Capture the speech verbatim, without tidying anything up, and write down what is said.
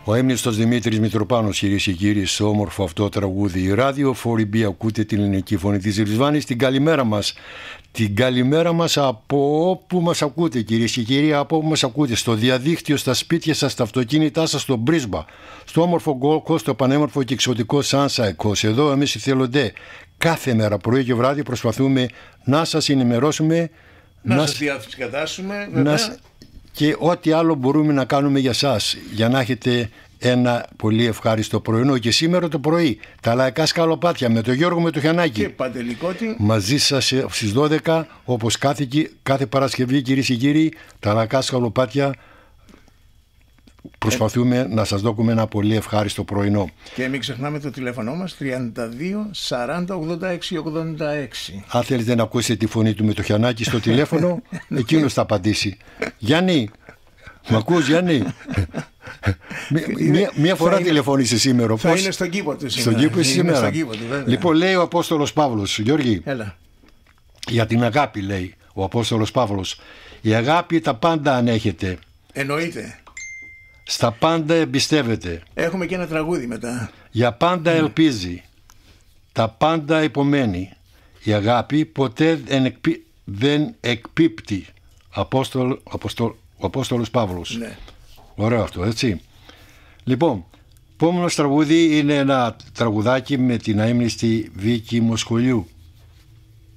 Ο έμνηστος Δημήτρης Μητροπάνος, κυρίες και κύριοι, στο όμορφο αυτό τραγούδι. Η Ράδιο φορ μπι ακούτε την ελληνική φωνή της Ρισβάνης. Την καλημέρα μας. Την καλημέρα μας από όπου μας ακούτε, κυρίες και κύριοι, από όπου μας ακούτε. Στο διαδίκτυο, στα σπίτια σας, στα αυτοκίνητά σας, στο Μπρίσμπα, στο όμορφο Gold Coast, το πανέμορφο και εξωτικό Sunshine Coast. Εδώ εμείς οι θελοντέ κάθε μέρα, πρωί και βράδυ, προσπαθούμε να σας ενημερώσουμε, να, να σας διασκεδάσουμε, να... και ό,τι άλλο μπορούμε να κάνουμε για σας, για να έχετε ένα πολύ ευχάριστο πρωινό. Και σήμερα το πρωί τα λαϊκά σκαλοπάτια με τον Γιώργο Μετοχιανάκη και Παντελικότη μαζί σας στις δώδεκα, όπως κάθε, κάθε Παρασκευή, κυρίες και κύριοι. Τα λαϊκά σκαλοπάτια προσπαθούμε ε... να σας δώσουμε ένα πολύ ευχάριστο πρωινό. Και μην ξεχνάμε το τηλέφωνο μας τριάντα δύο σαράντα ογδόντα έξι ογδόντα έξι. Αν θέλετε να ακούσετε τη φωνή του Μετοχιανάκη στο τηλέφωνο, εκείνος θα απαντήσει. Γιάννη, μ' ακούς, Γιάννη? Μία, μία φορά τηλεφώνησε σήμερα. Θα πώς... είναι στον κήπο του σήμερα. Στον κήπο σήμερα. Στον κήπο του, λοιπόν, λέει ο Απόστολος Παύλος, Γιώργη, έλα, για την αγάπη, λέει ο Απόστολος Παύλος. Η αγάπη τα πάντα ανέχεται. Εννοείται. Στα πάντα εμπιστεύεται. Έχουμε και ένα τραγούδι μετά. Για πάντα mm. ελπίζει. Τα πάντα υπομένει. Η αγάπη ποτέ δεν, εκπί... δεν εκπίπτει. Απόστολ... Απόστολ... Ο Απόστολος Παύλος. Ναι. Ωραίο αυτό, έτσι. Λοιπόν, επόμενο τραγούδι είναι ένα τραγουδάκι με την αείμνηστη Βίκη Μοσχολιού.